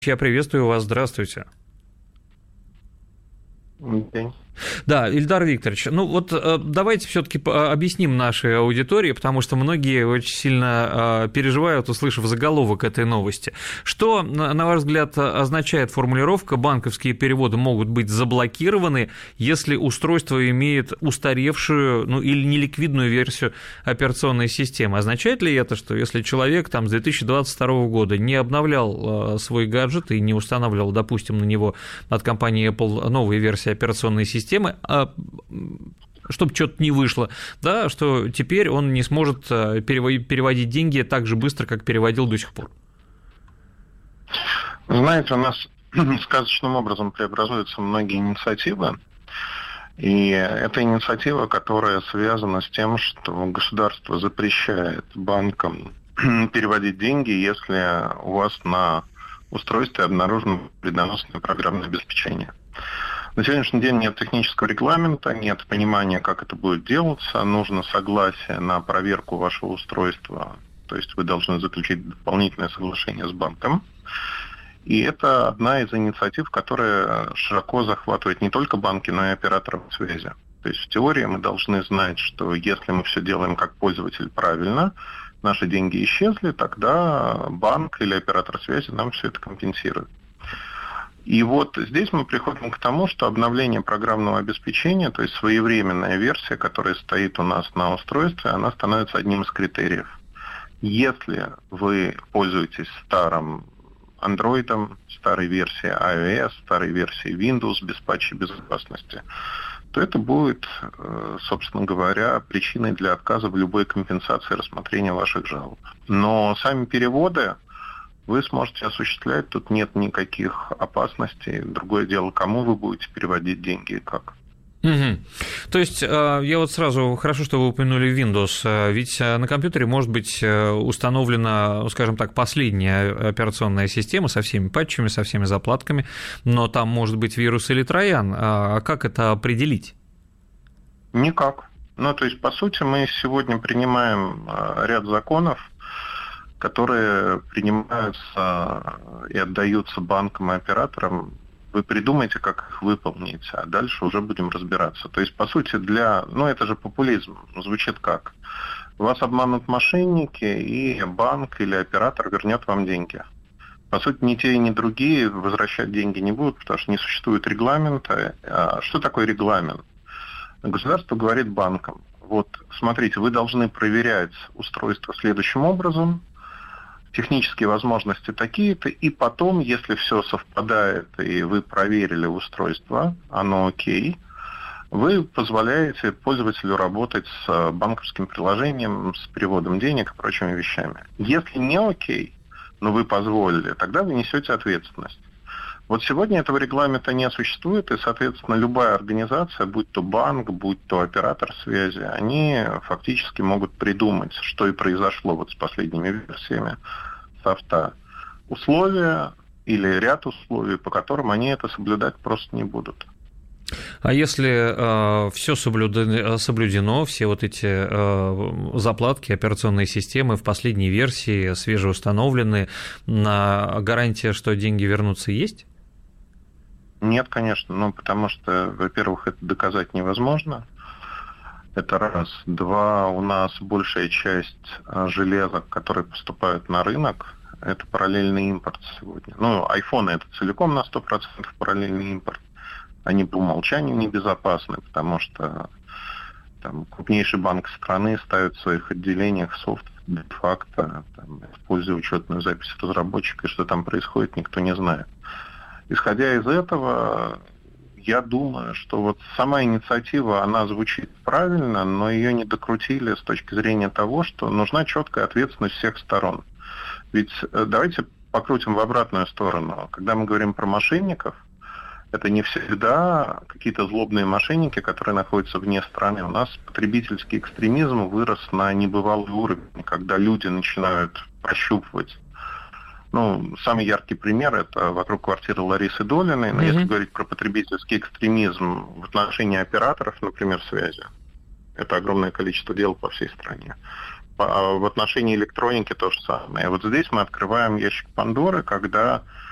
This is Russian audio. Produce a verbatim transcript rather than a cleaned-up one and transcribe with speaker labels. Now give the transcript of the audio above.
Speaker 1: Я приветствую вас, здравствуйте.
Speaker 2: День.
Speaker 1: Да, Ильдар Викторович, ну вот давайте все-таки объясним нашей аудитории, потому что многие очень сильно переживают, услышав заголовок этой новости. Что, на ваш взгляд, означает формулировка «банковские переводы могут быть заблокированы, если устройство имеет устаревшую, ну или неликвидную версию операционной системы»? Означает ли это, что если человек там с две тысячи двадцать второго года не обновлял свой гаджет и не устанавливал, допустим, на него от компании Apple новые версии операционной системы, системы, чтобы что-то не вышло, да, что теперь он не сможет переводить деньги так же быстро, как переводил до сих пор?
Speaker 2: Знаете, у нас сказочным образом преобразуются многие инициативы, и это инициатива, которая связана с тем, что государство запрещает банкам переводить деньги, если у вас на устройстве обнаружено вредоносное программное обеспечение. На сегодняшний день нет технического регламента, нет понимания, как это будет делаться, нужно согласие на проверку вашего устройства, то есть вы должны заключить дополнительное соглашение с банком. И это одна из инициатив, которая широко захватывает не только банки, но и операторов связи. То есть в теории мы должны знать, что если мы все делаем как пользователь правильно, наши деньги исчезли, тогда банк или оператор связи нам все это компенсирует. И вот здесь мы приходим к тому, что обновление программного обеспечения, то есть своевременная версия, которая стоит у нас на устройстве, она становится одним из критериев. Если вы пользуетесь старым Android, старой версией iOS, старой версией Windows без патчей безопасности, то это будет, собственно говоря, причиной для отказа в любой компенсации рассмотрения ваших жалоб. Но сами переводы вы сможете осуществлять, тут нет никаких опасностей. Другое дело, кому вы будете переводить деньги и как.
Speaker 1: Угу. То есть, я вот сразу, хорошо, что вы упомянули Windows, ведь на компьютере может быть установлена, скажем так, последняя операционная система со всеми патчами, со всеми заплатками, но там может быть вирус или троян. А как это определить?
Speaker 2: Никак. Ну, то есть, по сути, мы сегодня принимаем ряд законов, которые принимаются и отдаются банкам и операторам. Вы придумайте, как их выполнить, а дальше уже будем разбираться. То есть, по сути, для... Ну, это же популизм. Звучит как? Вас обманут мошенники, и банк или оператор вернет вам деньги. По сути, ни те, ни другие возвращать деньги не будут, потому что не существует регламента. А что такое регламент? Государство говорит банкам: вот, смотрите, вы должны проверять устройство следующим образом, технические возможности такие-то, и потом, если все совпадает, и вы проверили устройство, оно окей, вы позволяете пользователю работать с банковским приложением, с переводом денег и прочими вещами. Если не окей, но вы позволили, тогда вы несете ответственность. Вот сегодня этого регламента не существует, и, соответственно, любая организация, будь то банк, будь то оператор связи, они фактически могут придумать, что и произошло вот с последними версиями софта. Условия или ряд условий, по которым они это соблюдать просто не будут.
Speaker 1: А если э, все соблюдено, соблюдено, все вот эти э, заплатки, операционные системы в последней версии свежеустановлены, на гарантия, что деньги вернутся, есть?
Speaker 2: Нет, конечно, ну, потому что, во-первых, это доказать невозможно. Это раз. Два, у нас большая часть железок, которые поступают на рынок, это параллельный импорт сегодня. Ну, айфоны это целиком на сто процентов параллельный импорт. Они по умолчанию небезопасны, потому что там крупнейший банк страны ставит в своих отделениях софт де-факто, там, используя учетную запись разработчика, и что там происходит, никто не знает. Исходя из этого, я думаю, что вот сама инициатива, она звучит правильно, но ее не докрутили с точки зрения того, что нужна четкая ответственность всех сторон. Ведь давайте покрутим в обратную сторону. Когда мы говорим про мошенников, это не всегда какие-то злобные мошенники, которые находятся вне страны. У нас потребительский экстремизм вырос на небывалый уровень, когда люди начинают прощупывать. Ну, самый яркий пример – это вокруг квартиры Ларисы Долиной. Но mm-hmm. если говорить про потребительский экстремизм в отношении операторов, например, связи, это огромное количество дел по всей стране. А в отношении электроники то же самое. Вот здесь мы открываем ящик Пандоры, когда